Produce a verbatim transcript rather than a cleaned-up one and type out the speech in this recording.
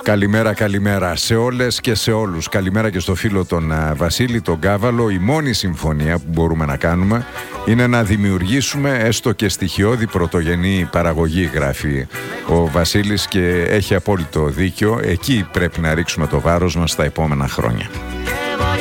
Καλημέρα, καλημέρα σε όλες και σε όλους. Καλημέρα και στο φίλο τον α, Βασίλη, τον Κάβαλο. Η μόνη συμφωνία που μπορούμε να κάνουμε είναι να δημιουργήσουμε έστω και στοιχειώδη πρωτογενή παραγωγή, γράφει ο Βασίλης, και έχει απόλυτο δίκιο. Εκεί πρέπει να ρίξουμε το βάρος μας τα επόμενα χρόνια.